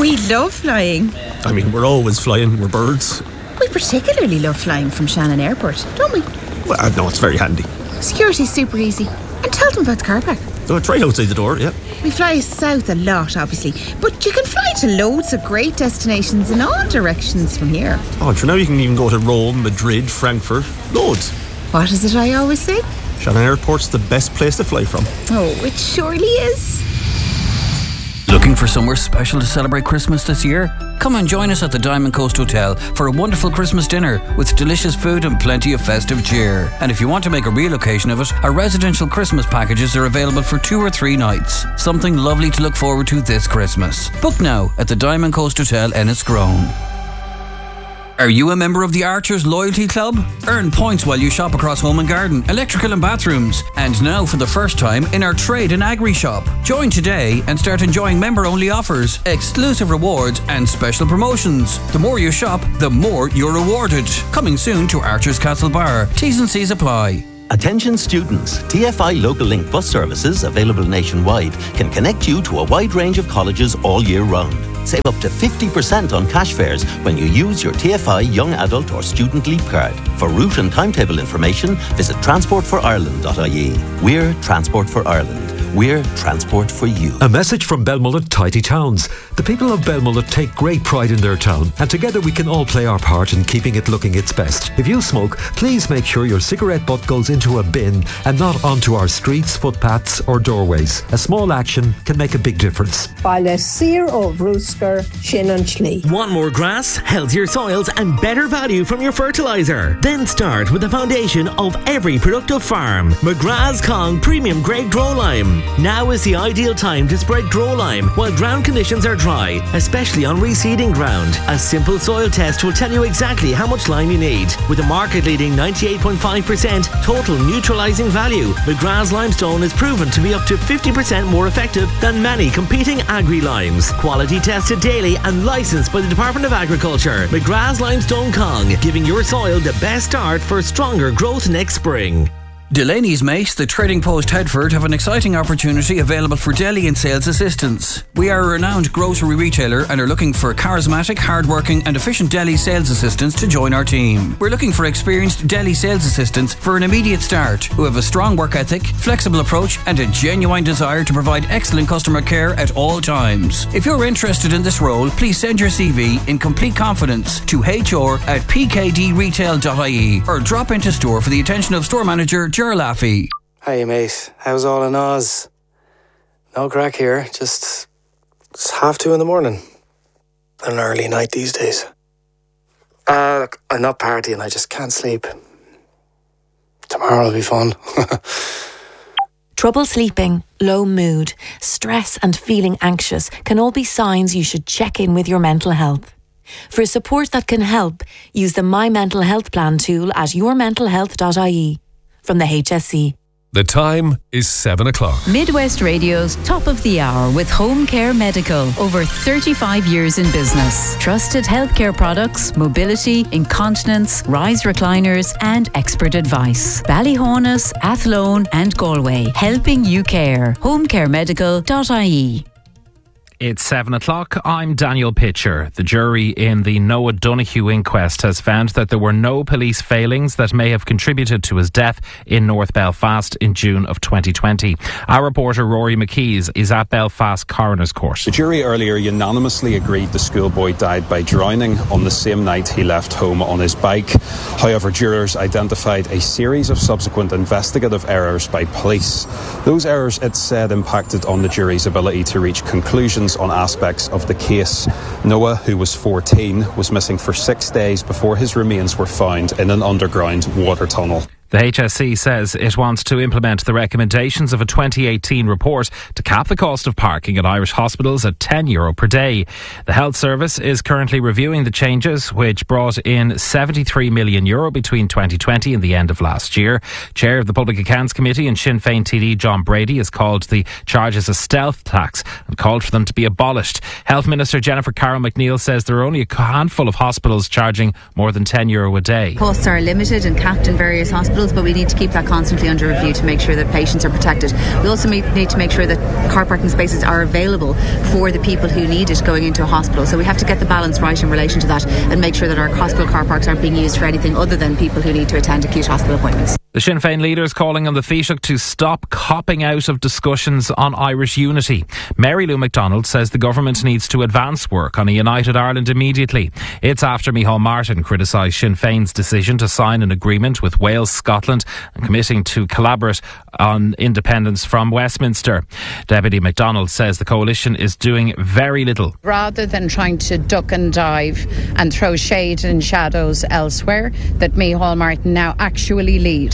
We love flying. I mean, we're always flying. We're birds. We particularly love flying from Shannon Airport, don't we? Well, no, it's very handy. Security's super easy. And tell them about the car park. So it's right outside the door, yeah. We fly south a lot, obviously, but you can fly to loads of great destinations in all directions from here. Oh, and for now you can even go to Rome, Madrid, Frankfurt. Loads. What is it I always say? Shannon Airport's the best place to fly from. Oh, it surely is. Looking for somewhere special to celebrate Christmas this year? Come and join us at the Diamond Coast Hotel for a wonderful Christmas dinner with delicious food and plenty of festive cheer. And if you want to make a real occasion of it, our residential Christmas packages are available for 2 or 3 nights. Something lovely to look forward to this Christmas. Book now at the Diamond Coast Hotel Enniscrone. Are you a member of the Archers Loyalty Club? Earn points while you shop across home and garden, electrical and bathrooms. And now for the first time in our trade and agri shop. Join today and start enjoying member-only offers, exclusive rewards and special promotions. The more you shop, the more you're rewarded. Coming soon to Archers Castlebar. T's and C's apply. Attention students, TFI Local Link bus services, available nationwide, can connect you to a wide range of colleges all year round. Save up to 50% on cash fares when you use your TFI Young Adult or Student Leap card. For route and timetable information, visit transportforireland.ie. We're Transport for Ireland. We're transport for you. A message from Belmullet Tidy Towns. The people of Belmullet take great pride in their town, and together we can all play our part in keeping it looking its best. If you smoke, please make sure your cigarette butt goes into a bin and not onto our streets, footpaths or doorways. A small action can make a big difference. Baile Sir ó Brúscar Sin an Slí. Want more grass, healthier soils and better value from your fertiliser? Then start with the foundation of every productive farm. McGrath's Kong Premium Grade Grow Lime. Now is the ideal time to spread Grow Lime while ground conditions are dry, especially on reseeding ground. A simple soil test will tell you exactly how much lime you need. With a market-leading 98.5% total neutralising value, McGrath's Limestone is proven to be up to 50% more effective than many competing agri-limes. Quality tested daily and licensed by the Department of Agriculture. McGrath's Limestone Kong, giving your soil the best start for stronger growth next spring. Delaney's Mace, the Trading Post Headford, have an exciting opportunity available for deli and sales assistants. We are a renowned grocery retailer and are looking for charismatic, hard-working and efficient deli sales assistants to join our team. We're looking for experienced deli sales assistants for an immediate start who have a strong work ethic, flexible approach and a genuine desire to provide excellent customer care at all times. If you're interested in this role, please send your CV in complete confidence to hr@pkdretail.ie or drop into store for the attention of store manager Ger Laffey. Hey mate, how's all in Oz? No crack here, just it's 2:30 in the morning. An early night these days. Look, I'm not partying, I just can't sleep. Tomorrow will be fun. Trouble sleeping, low mood, stress and feeling anxious can all be signs you should check in with your mental health. For support that can help, use the My Mental Health Plan tool at yourmentalhealth.ie. From the HSE. The time is 7 o'clock. Midwest Radio's Top of the Hour with Home Care Medical. Over 35 years in business. Trusted healthcare products, mobility, incontinence, rise recliners and expert advice. Ballyhonus, Athlone and Galway. Helping you care. homecaremedical.ie. It's 7 o'clock. I'm Daniel Pitcher. The jury in the Noah Donoghue inquest has found that there were no police failings that may have contributed to his death in North Belfast in June of 2020. Our reporter Rory McKees is at Belfast Coroner's Court. The jury earlier unanimously agreed the schoolboy died by drowning on the same night he left home on his bike. However, jurors identified a series of subsequent investigative errors by police. Those errors, it said, impacted on the jury's ability to reach conclusions on aspects of the case. Noah, who was 14, was missing for 6 days before his remains were found in an underground water tunnel. The HSE says it wants to implement the recommendations of a 2018 report to cap the cost of parking at Irish hospitals at €10 per day. The Health Service is currently reviewing the changes, which brought in €73 million between 2020 and the end of last year. Chair of the Public Accounts Committee and Sinn Féin TD John Brady has called the charges a stealth tax and called for them to be abolished. Health Minister Jennifer Carroll McNeil says there are only a handful of hospitals charging more than €10 a day. Costs are limited and capped in various hospitals. hospitals, but we need to keep that constantly under review to make sure that patients are protected. We also need to make sure that car parking spaces are available for the people who need it going into a hospital. So we have to get the balance right in relation to that and make sure that our hospital car parks aren't being used for anything other than people who need to attend acute hospital appointments. The Sinn Féin leader is calling on the Taoiseach to stop copping out of discussions on Irish unity. Mary Lou McDonald says the government needs to advance work on a united Ireland immediately. It's after Micheál Martin criticised Sinn Féin's decision to sign an agreement with Wales, Scotland and committing to collaborate on independence from Westminster. Deputy McDonald says the coalition is doing very little. Rather than trying to duck and dive and throw shade and shadows elsewhere, that Micheál Martin now actually lead.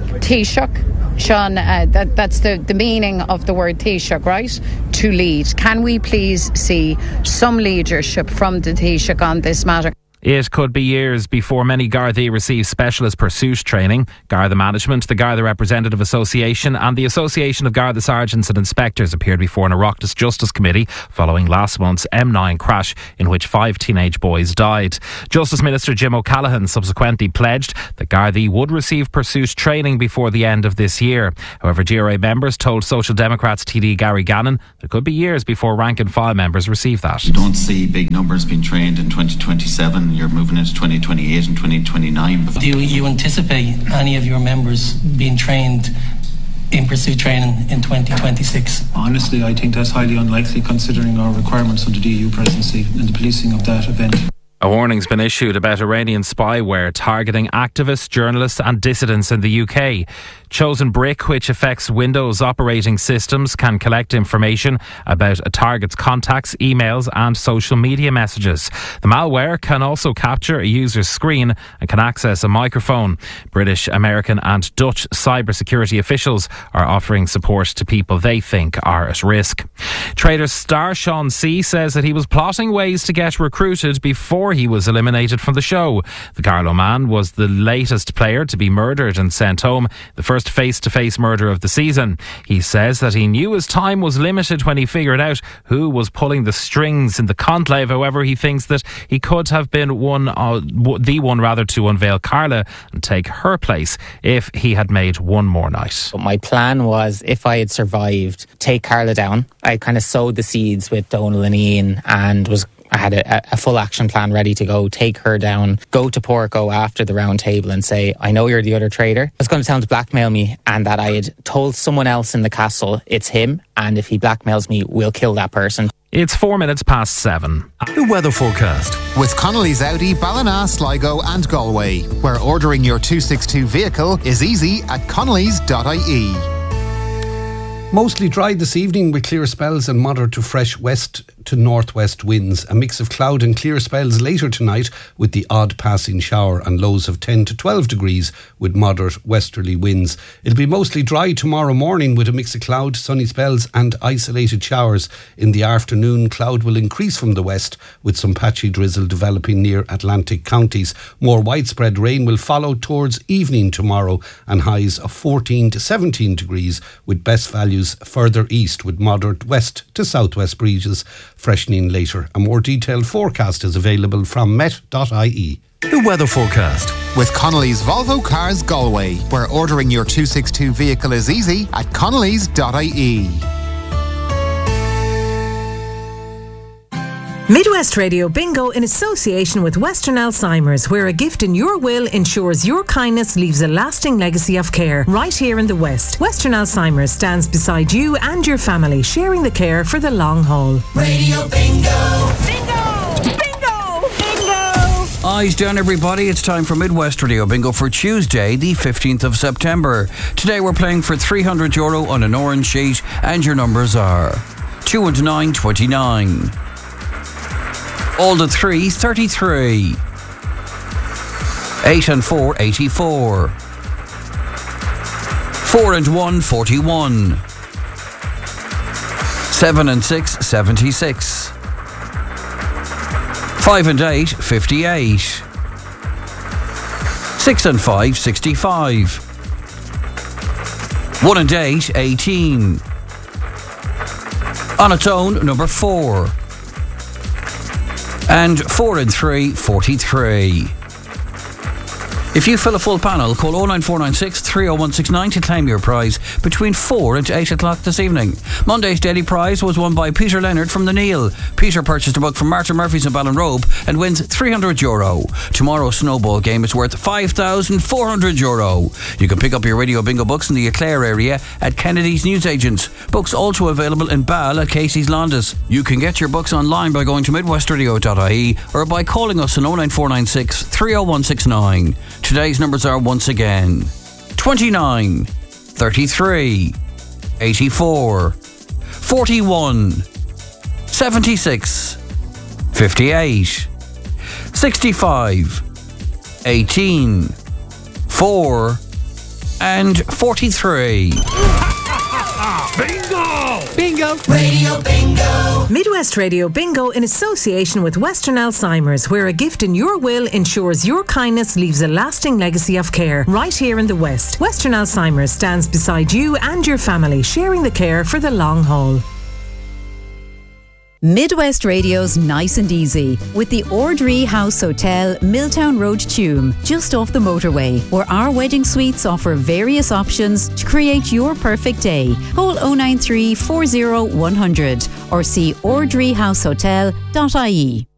Taoiseach, Sean, that's the meaning of the word Taoiseach, right? To lead. Can we please see some leadership from the Taoiseach on this matter? It could be years before many Gardaí receive specialist pursuit training. Garda Management, the Garda Representative Association and the Association of Garda Sergeants and Inspectors appeared before an Oireachtas Justice Committee following last month's M9 crash in which 5 teenage boys died. Justice Minister Jim O'Callaghan subsequently pledged that Gardaí would receive pursuit training before the end of this year. However, GRA members told Social Democrats TD Gary Gannon there could be years before rank and file members receive that. You don't see big numbers being trained in 2027. You're moving into 2028 and 2029. Do you anticipate any of your members being trained in pursuit training in 2026? Honestly, I think that's highly unlikely considering our requirements under the EU presidency and the policing of that event. A warning's been issued about Iranian spyware targeting activists, journalists and dissidents in the UK. Chosen Brick, which affects Windows operating systems, can collect information about a target's contacts, emails and social media messages. The malware can also capture a user's screen and can access a microphone. British, American and Dutch cybersecurity officials are offering support to people they think are at risk. Traders star Sean C says that he was plotting ways to get recruited before he was eliminated from the show. The Carlow man was the latest player to be murdered and sent home, the first face-to-face murder of the season. He says that he knew his time was limited when he figured out who was pulling the strings in the conclave. However, he thinks that he could have been the one to unveil Carla and take her place if he had made one more night. My plan was, if I had survived, take Carla down. I kind of sowed the seeds with Donal and Ian and I had a full action plan ready to go, take her down, go to Porco after the round table and say, I know you're the other traitor. It's going to sound to blackmail me, and that I had told someone else in the castle it's him, and if he blackmails me, we'll kill that person. It's 7:04. The weather forecast with Connolly's Audi, Ballina, Sligo and Galway, where ordering your 262 vehicle is easy at connellys.ie. Mostly dry this evening with clear spells and moderate to fresh west to northwest winds. A mix of cloud and clear spells later tonight with the odd passing shower and lows of 10 to 12 degrees with moderate westerly winds. It'll be mostly dry tomorrow morning with a mix of cloud, sunny spells and isolated showers. In the afternoon, cloud will increase from the west with some patchy drizzle developing near Atlantic counties. More widespread rain will follow towards evening tomorrow and highs of 14 to 17 degrees with best values further east with moderate west to southwest breezes, freshening later. A more detailed forecast is available from met.ie. The weather forecast with Connolly's Volvo Cars Galway, where ordering your 262 vehicle is easy at connellys.ie. Midwest Radio Bingo in association with Western Alzheimer's, where a gift in your will ensures your kindness leaves a lasting legacy of care right here in the West. Western Alzheimer's stands beside you and your family, sharing the care for the long haul. Radio Bingo! Eyes down, everybody. It's time for Midwest Radio Bingo for Tuesday, the 15th of September. Today we're playing for €300 on an orange sheet, and your numbers are 2 and 9, 29. All the 3, 33. 8 and 4, 84. 4 and 1, 41. 7 and 6, 76. 5 and 8, 58. 6 and 5, 65. 1 and 8, 18. On its own, number 4. And 4 and 3, 43. If you fill a full panel, call 09496 30169 to claim your prize between 4 and 8 o'clock this evening. Monday's daily prize was won by Peter Leonard from the Neil. Peter purchased a book from Martin Murphy's in Ballinrobe and wins €300. Tomorrow's snowball game is worth €5,400. You can pick up your Radio Bingo books in the Eclair area at Kennedy's Newsagents. Books also available in Ball at Casey's Londis. You can get your books online by going to midwestradio.ie or by calling us on 09496 30169. Today's numbers are once again 29, 33, 84, 41, 76, 58, 65, 18, 4 and 43. Bingo! Bingo! Radio Bingo! Midwest Radio Bingo in association with Western Alzheimer's, where a gift in your will ensures your kindness leaves a lasting legacy of care. Right here in the West, Western Alzheimer's stands beside you and your family, sharing the care for the long haul. Midwest Radio's Nice and Easy with the Ordree House Hotel, Milltown Road, Tuam, just off the motorway, where our wedding suites offer various options to create your perfect day. Call 093 40 100 or see ordreehousehotel.ie.